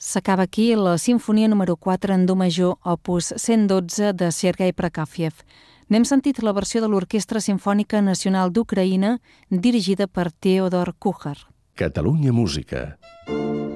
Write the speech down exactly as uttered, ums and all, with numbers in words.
S'acaba aquí la Simfonia número quatre en do major, opus cent dotze de Sergei Prokofiev. N'hem sentit la versió de l'Orquestra Simfònica Nacional d'Ucraïna, dirigida per Theodor Kucher. Catalunya Música.